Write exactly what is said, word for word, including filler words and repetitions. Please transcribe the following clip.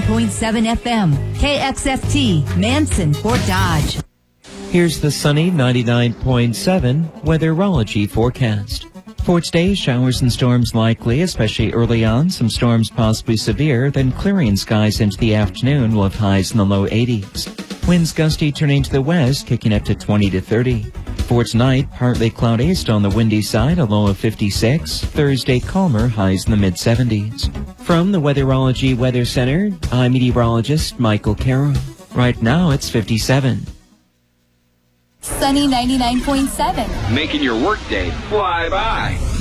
point seven F M, K X F T, Manson, Fort Dodge. Here's the sunny ninety-nine point seven weatherology forecast. For today, showers and storms likely, especially early on. Some storms possibly severe, then clearing skies into the afternoon. We'll have highs in the low eighties. Winds gusty turning to the west, kicking up to twenty to thirty. For tonight, partly cloudy, still on the windy side, a low of fifty-six. Thursday, calmer, highs in the mid seventies. From the Weatherology Weather Center, I'm meteorologist Michael Carroll. Right now, it's fifty-seven. Sunny ninety-nine point seven. Making your workday fly by.